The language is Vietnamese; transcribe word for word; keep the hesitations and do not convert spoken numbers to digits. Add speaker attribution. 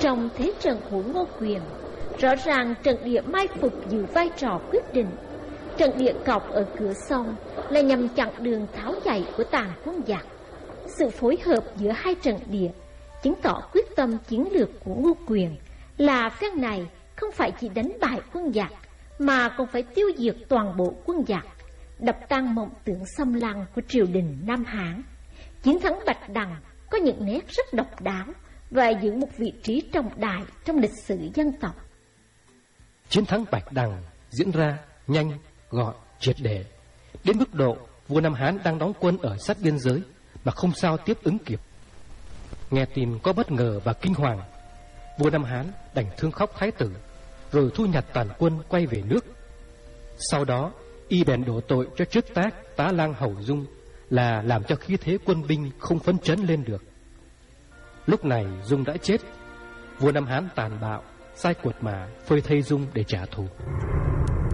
Speaker 1: Trong thế trận của Ngô Quyền, rõ ràng trận địa mai phục giữ vai trò quyết định. Trận địa cọc ở cửa sông là nhằm chặn đường tháo chạy của tàn quân giặc. Sự phối hợp giữa hai trận địa chứng tỏ quyết tâm chiến lược của Ngô Quyền là phen này không phải chỉ đánh bại quân giặc mà còn phải tiêu diệt toàn bộ quân giặc, đập tan mộng tưởng xâm lăng của triều đình Nam Hán. Chiến thắng Bạch Đằng có những nét rất độc đáo và giữ một vị trí trọng đại trong lịch sử dân tộc.
Speaker 2: Chiến thắng Bạch Đằng diễn ra nhanh, gọn, triệt để, đến mức độ vua Nam Hán đang đóng quân ở sát biên giới mà không sao tiếp ứng kịp. Nghe tin có bất ngờ và kinh hoàng, vua Nam Hán đành thương khóc thái tử, rồi thu nhặt toàn quân quay về nước. Sau đó y bèn đổ tội cho chức tác tá lang hầu Dung là làm cho khí thế quân binh không phấn chấn lên được. Lúc này Dung đã chết, vua Nam Hán tàn bạo sai Cuột Mã phơi thây Dung để trả thù.